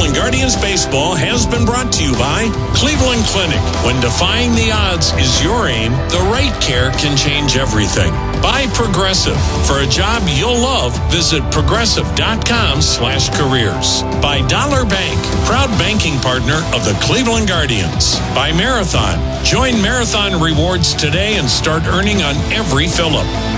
Cleveland Guardians Baseball has been brought to you by Cleveland Clinic. When defying the odds is your aim, the right care can change everything. By Progressive. For a job you'll love, visit progressive.com/careers. By Dollar Bank, proud banking partner of the Cleveland Guardians. By Marathon. Join Marathon Rewards today and start earning on every fill-up.